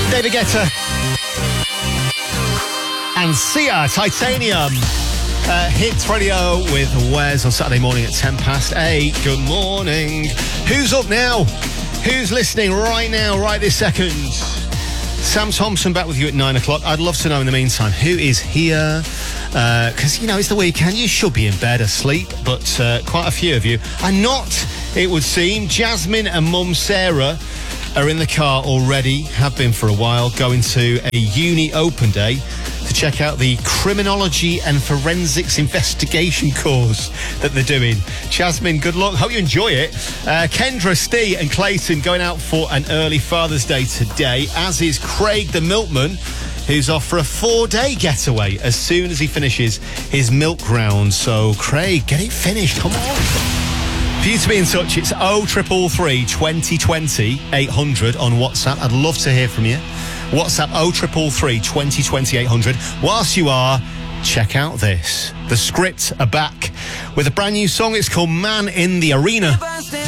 David Guetta and Sia, Titanium. Hits Radio with Wes on Saturday morning at 8:10. Good morning. Who's up now? Who's listening right now, right this second? Sam Thompson back with you at 9 o'clock. I'd love to know in the meantime who is here. Because, it's the weekend. You should be in bed asleep, but quite a few of you are not, it would seem. Jasmine and Mum Sarah are in the car already, have been for a while, going to a uni open day to check out the criminology and forensics investigation course that they're doing. Jasmine, good luck. Hope you enjoy it. Kendra, Steve and Clayton going out for an early Father's Day today, as is Craig the milkman, who's off for a 4-day getaway as soon as he finishes his milk round. So, Craig, get it finished. Come on. For you to be in touch, it's 0333 2020 800 on WhatsApp. I'd love to hear from you. WhatsApp 0333 2020 800. Whilst you are, check out this. The Script are back with a brand new song. It's called Man in the Arena.